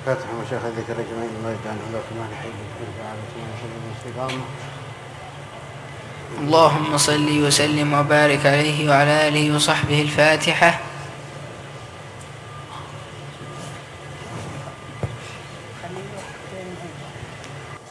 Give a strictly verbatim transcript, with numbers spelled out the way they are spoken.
فاتح وشيخ ذكر جميع الله يجعل لكم ما نحيي بكل على الاستقامة. اللهم صل وسلم وبارك عليه وعلى آله وصحبه. الفاتحة.